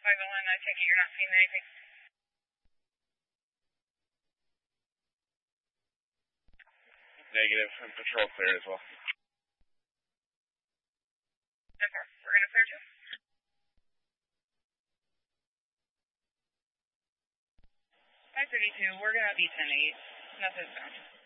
501, I take it you're not seeing anything? Negative, and patrol clear as well. Okay, we're going to clear too. 532, we're going to be 10-8. Nothing's down.